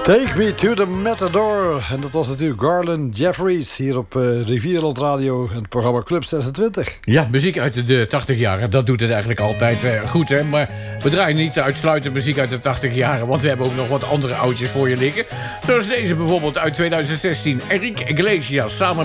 Take Me to the Matador. En dat was natuurlijk Garland Jeffries hier op Rivierland Radio en het programma Club 26. Ja, muziek uit de 80 jaren, dat doet het eigenlijk altijd goed, hè? Maar we draaien niet uitsluitend muziek uit de 80 jaren, want we hebben ook nog wat andere oudjes voor je liggen. Zoals deze bijvoorbeeld uit 2016. Enrique Iglesias samen